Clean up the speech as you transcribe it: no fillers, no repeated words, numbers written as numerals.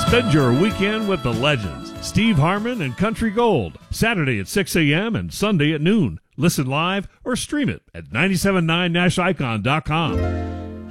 Spend your weekend with the legends, Steve Harmon and Country Gold, Saturday at 6 a.m. and Sunday at noon. Listen live or stream it at 979nashicon.com.